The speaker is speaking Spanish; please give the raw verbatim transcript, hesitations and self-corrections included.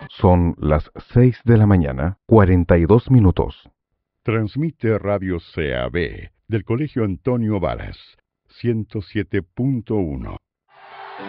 Son las seis de la mañana, cuarenta y dos minutos. Transmite Radio C A B del Colegio Antonio Varas, ciento siete punto uno.